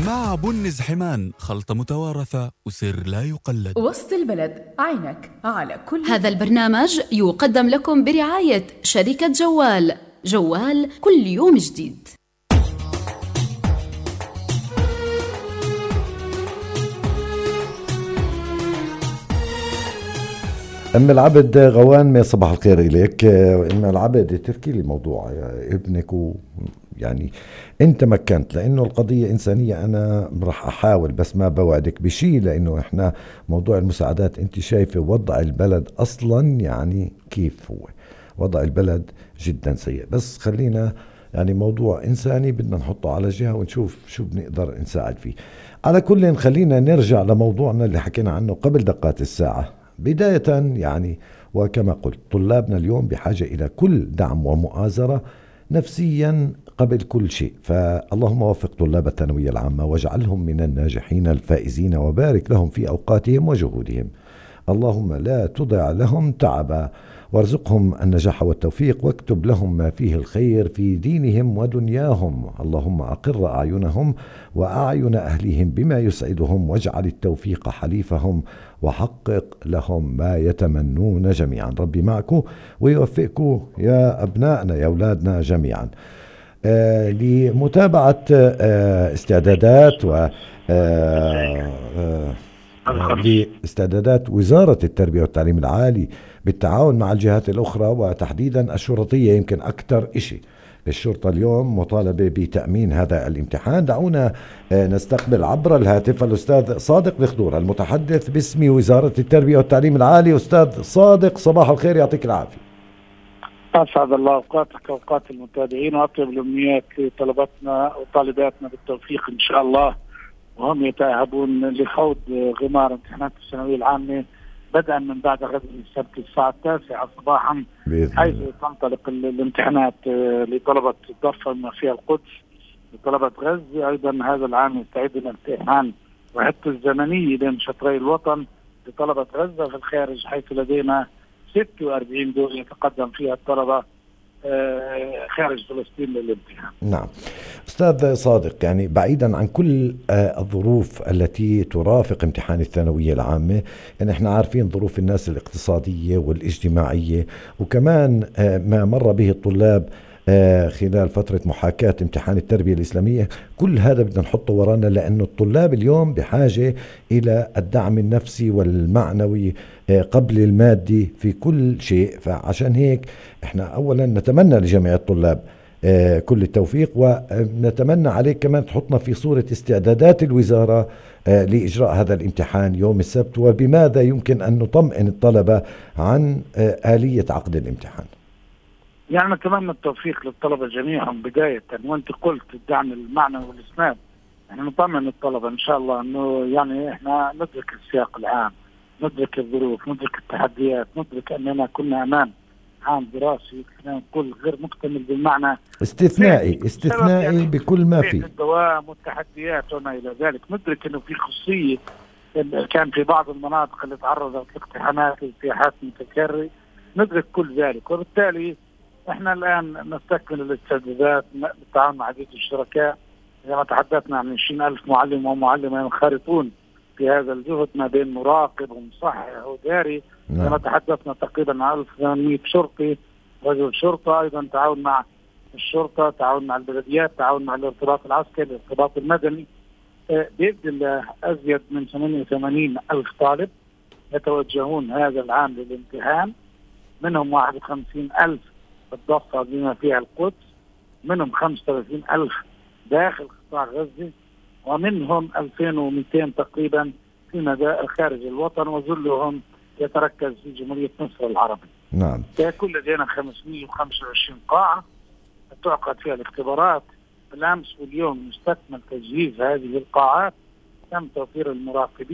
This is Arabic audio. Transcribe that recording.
مع بن زحمان، خلطة متوارثة وسر لا يقلد. وسط البلد، عينك على كل. هذا البرنامج يقدم لكم برعاية شركة جوال كل يوم جديد. أم العبد غوان، صباح الخير إليك. أم العبد، تحكي لي موضوع ابنك يعني أنت مكنت، لأنه القضية إنسانية. أنا رح أحاول بس ما بوعدك بشي، لأنه إحنا موضوع المساعدات أنت شايفة وضع البلد أصلا، يعني كيف هو وضع البلد جدا سيء. بس خلينا يعني موضوع إنساني بدنا نحطه على جهة ونشوف شو بنقدر نساعد فيه. على كل خلينا نرجع لموضوعنا اللي حكينا عنه قبل دقات الساعة. بداية يعني وكما قلت، طلابنا اليوم بحاجة إلى كل دعم ومؤازرة نفسيا قبل كل شيء. فاللهم وفق طلاب الثانوية العامة واجعلهم من الناجحين الفائزين، وبارك لهم في أوقاتهم وجهودهم. اللهم لا تضع لهم تعبا، وارزقهم النجاح والتوفيق، واكتب لهم ما فيه الخير في دينهم ودنياهم. اللهم أقر أعينهم وأعين أهلهم بما يسعدهم، واجعل التوفيق حليفهم، وحقق لهم ما يتمنون جميعا. ربي معكم ويوفقكم يا أبنائنا يا أولادنا جميعا. لمتابعة استعدادات لاستعدادات وزارة التربية والتعليم العالي بالتعاون مع الجهات الأخرى وتحديدا الشرطية، يمكن أكثر إشي الشرطة اليوم مطالبة بتأمين هذا الامتحان. دعونا نستقبل عبر الهاتف الأستاذ صادق الخضور المتحدث باسم وزارة التربية والتعليم العالي. أستاذ صادق، صباح الخير، يعطيك العافية. أسعد الله أوقاتك وأوقات المتابعين، وأطيب الأمنيات لطلبتنا وطالباتنا بالتوفيق إن شاء الله، وهم يتأهبون لخوض غمار امتحانات الثانوية العامة بدءا من بعد غد السبت الساعة 9 صباحا، حيث تنطلق الامتحانات لطلبة الضفة بما فيها القدس، لطلبة غزة. أيضا هذا العام يستعد الامتحان وحتى الزمنية بين شطري الوطن لطلبة غزة في الخارج، حيث لدينا 46 دولة يتقدم فيها الطلبة خارج فلسطين للامتحان. نعم أستاذ صادق، يعني بعيدا عن كل الظروف التي ترافق امتحان الثانوية العامة، يعني احنا عارفين ظروف الناس الاقتصادية والاجتماعية، وكمان ما مر به الطلاب خلال فترة محاكاة امتحان التربية الإسلامية. كل هذا بدنا نحطه ورانا، لأنه الطلاب اليوم بحاجة إلى الدعم النفسي والمعنوي قبل المادي في كل شيء. فعشان هيك احنا أولا نتمنى لجميع الطلاب كل التوفيق، ونتمنى عليك كمان تحطنا في صورة استعدادات الوزارة لإجراء هذا الامتحان يوم السبت، وبماذا يمكن أن نطمئن الطلبة عن آلية عقد الامتحان. يعني نتمنى التوفيق للطلبة جميعهم بداية، وانت قلت الدعم المعنوي والإسناد. يعني نطمن الطلبة إن شاء الله أنه يعني إحنا ندرك السياق العام، ندرك الظروف، ندرك التحديات، ندرك أننا كنا أمام عام دراسي نقول غير مكتمل بالمعنى استثنائي يعني بكل ما فيه الدوام والتحديات وما إلى ذلك. ندرك أنه في خصوصية كان في بعض المناطق اللي تعرضت لاقتحامات واجتياحات متكررة، ندرك كل ذلك. وبالتالي احنا الآن نستكمل الاستعدادات بالتعاون مع عديد الشركاء. زي ما تحدثنا عن 20,000 معلم ومعلمة ينخرطون في هذا الجهد ما بين مراقب ومصحح وداري. زي ما تحدثنا تقريبا عن 1800 شرطي رجل شرطة، أيضا تعاون مع الشرطة، تعاون مع البلديات، تعاون مع الارتباط العسكري، الارتباط المدني. بإذن الله أزيد من 88,000 طالب يتوجهون هذا العام للامتحان، منهم 51,000 الضفة بما فيها القدس، منهم 35,000 داخل قطاع غزة، ومنهم 2200 تقريبا في مدى خارج الوطن، وذلهم يتركز في جمهورية مصر العربية. نعم. يكون لدينا 525 قاعة تعقد فيها الاختبارات. بالأمس واليوم مستكمل تجهيز هذه القاعات، تم توفير المراقبين